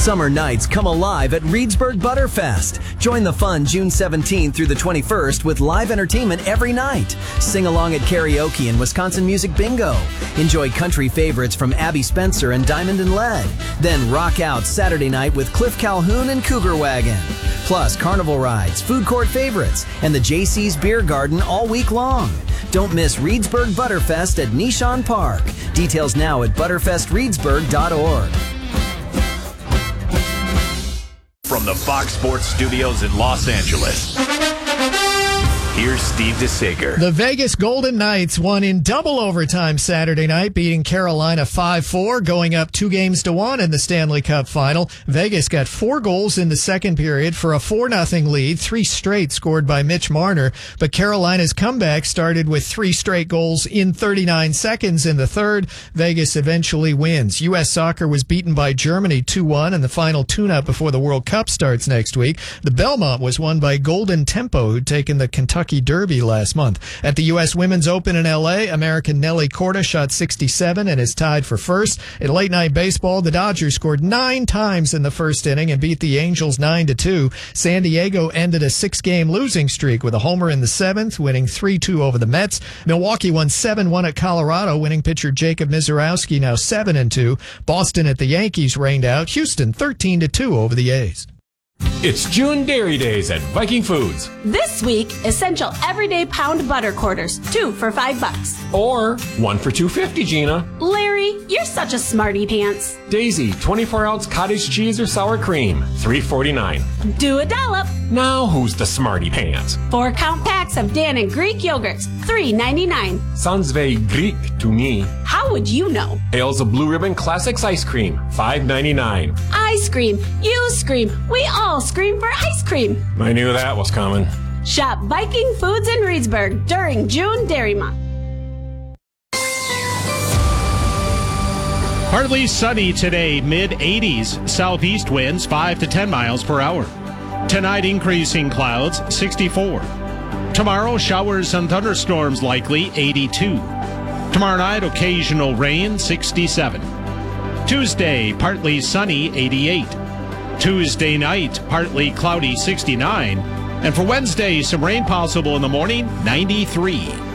Summer nights come alive at Reedsburg Butterfest. Join the fun June 17th through the 21st with live entertainment every night. Sing along at karaoke and Wisconsin Music Bingo. Enjoy country favorites from Abby Spencer and Diamond and Lead. Then rock out Saturday night with Cliff Calhoun and Cougar Wagon. Plus carnival rides, food court favorites, and the JC's Beer Garden all week long. Don't miss Reedsburg Butterfest at Nishan Park. Details now at butterfestreedsburg.org. From the Fox Sports Studios in Los Angeles, here's Steve DeSager. The Vegas Golden Knights won in double overtime Saturday night, beating Carolina 5-4, going up 2-1 in the Stanley Cup final. Vegas got 4 goals in the second period for a 4-0 lead, 3 straight scored by Mitch Marner. But Carolina's comeback started with 3 straight goals in 39 seconds in the third. Vegas eventually wins. U.S. Soccer was beaten by Germany 2-1 in the final tune-up before the World Cup starts next week. The Belmont was won by Golden Tempo, who'd taken the Kentucky Derby last month. At the U.S. Women's Open in L.A., American Nelly Korda shot 67 and is tied for first. In late-night baseball, the Dodgers scored 9 times in the first inning and beat the Angels 9-2. San Diego ended a 6-game losing streak with a homer in the 7th, winning 3-2 over the Mets. Milwaukee won 7-1 at Colorado, winning pitcher Jacob Mizorowski now 7-2. Boston at the Yankees rained out Houston 13-2 over the A's. It's June Dairy Days at Viking Foods. This week, essential everyday pound butter quarters, 2 for $5. Or 1 for $2.50, Gina. Larry, you're such a smarty pants. Daisy, 24-ounce cottage cheese or sour cream, $3.49. Do a dollop. Now who's the smarty pants? 4-count packs of Dan and Greek yogurts, $3.99. Sounds very Greek to me. How would you know? Ales of Blue Ribbon Classics ice cream, $5.99. I scream, you scream, we all scream for ice cream. I knew that was coming. Shop Viking Foods in Reedsburg during June Dairy Month. Partly sunny today, mid-80s. Southeast winds 5 to 10 miles per hour. Tonight, increasing clouds, 64. Tomorrow, showers and thunderstorms likely, 82. Tomorrow night, occasional rain, 67. Tuesday, partly sunny, 88. Tuesday night, partly cloudy, 69. And for Wednesday, some rain possible in the morning, 93.